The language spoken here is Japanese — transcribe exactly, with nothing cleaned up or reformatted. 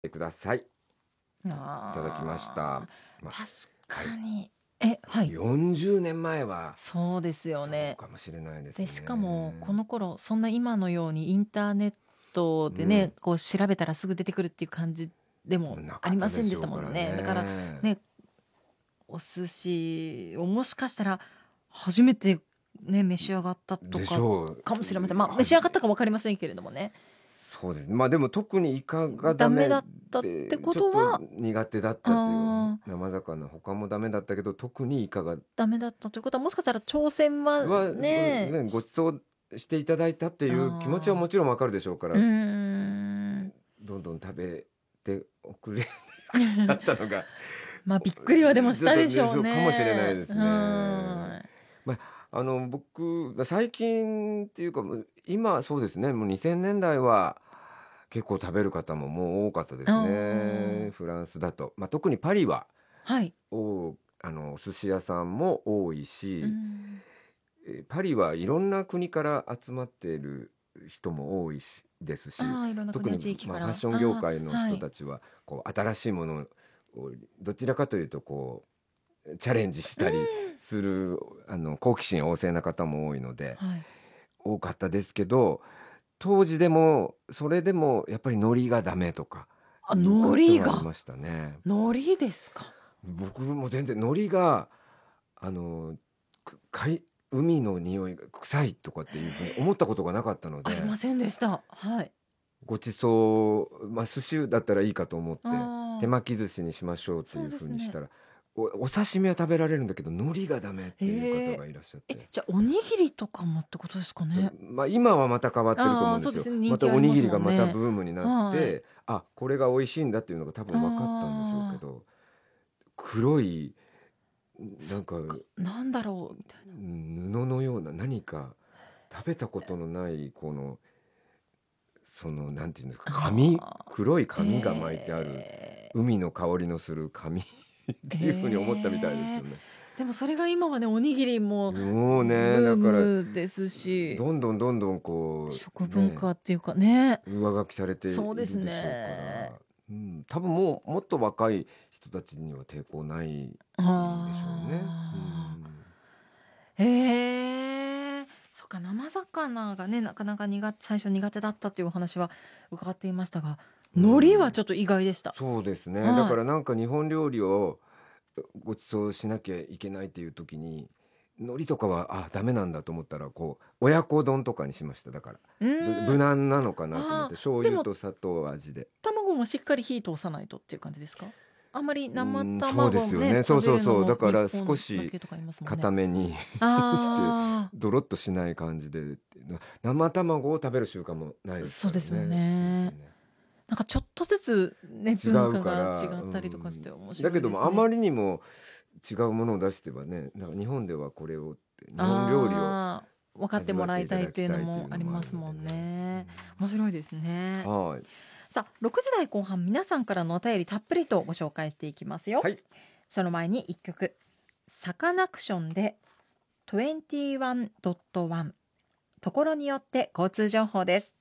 ください。いあただきました。まあ、 確かに、はい、えはいよんじゅうねんまえはそうですよね。 そうかもしれないですね。 でしかもこの頃そんな今のようにインターネットでね、 うん、 こう調べたらすぐ出てくるっていう感じでもなかありったでしませんでしたょうからもんね。だからね。 ね、お寿司をもしかしたら初めてね召し上がったとでしかょう。 かもしれません。まあはじ召し上がったかも分かりませんけれどもね。 そうですね。まあでも特にイカがダメダメだったっでてこちょっととは、 苦手だったっていうあー生魚他もダメだったけど特にイカがダメだったということはもしかしたら挑戦ははね、 ねご馳走していただいたっていう気持ちはもあちろんわかるでしょうかーうーら、 んどんどん食べておくれなかったのがまあびっくりはでもしたでしょうちょっとそうかもしれないね。 ですうね。 んまあ、あの僕最近っていうかもう今そうですねもうにせんねんだいは結構食べる方ももう多かったですね。 あーフランスだと、まあ、特にパリははいおあのお寿司屋さんも多いうし、 んえパリはいろんな国から集まっている人も多いしですし、 ああいろんな国の特に、まあ、 地域からファッション業あ界のーはい人たちはこう新しいものをどちらかというとこうチャレンジしたりうんするあの好奇心旺盛な方も多いのではい多かったですけど、当時でもそれでもやっぱり海苔がダメとかあいう海方苔がはいましたね。 海苔ですか。 僕も全然海苔があのく海海の匂いが臭いとかっていうふうに思ったことがなかったので、 ありませんでした。はいごちそう、まあ、寿司だったらいいかと思って手ああ巻き寿司にしましょうっていうそうですね。 ふうにしたら、お、お刺身は食べられるんだけど海苔がダメっていう方えがいらっしゃっえて、 じゃあおにぎりとかもってことですかね。 まあ、今はまた変わってると思うんですよ。 ああそうですね人また気ありますおにぎりがまたもんね。 ブームになっはい。 て、あ、これが美味しいんだっていうのが多分分かったんでしょうけああど、黒いなんかそっかなんだろうみたいな。 布のような何か食べたことのないこのそのなんていうんですか、紙、 ああ黒い紙が巻いてあるえ海の香りのする紙っー、 ていうふうに思ったみたいですえー、 よね。 でもそれが今はねおにぎりももうねブーだからムですしどんどんどんどんこ食文うね化っていうかね上書きされていそうでするでしょうかね。 ら、うん、多分もうもっと若い人たちには抵抗ないんでしょうね。うあん、 あへえそっか生魚がねなかなか苦手最初苦手だったっていうお話は伺っていましたがう海苔はん、 ちょっと意外でした。 そうですね。だかはらなんか日本料理をご馳走しなきゃいけないっていう時に海苔とかはあダメなんだと思ったらこう親子丼とかにしました。だからい、うーんぶ無難なのかなと思っあて醤ーでも油と砂糖味で。 卵もしっかり火通さないとっていう感じですか。あんまり生うん、そうで卵すよね。そね食べうそうそう。 るのもだから少日本だしけとか言いますもんね。 固めにしてあドロッとしない感じでっていうのは生卵を食べる習慣もないあですからね。 そうですもんそうですよね。 ね。 なんかちょっとずつね違文化うから、 が違っうたりとかしてん、 面だけ白いですね。 どもあまりにも違うものを出してはね、なんか日本ではこれをって日本料理をああ分かって味わっていたもらいたいっだきたいといていうのもありうのもあるますもんのでね。 ね。面白いですね。 うん、はいさあろくじ台後半皆さんからのお便りたっぷりとご紹介していきますよ。 はい。 その前にいっきょくサカナクションでにじゅういちドットいちところによって交通情報です。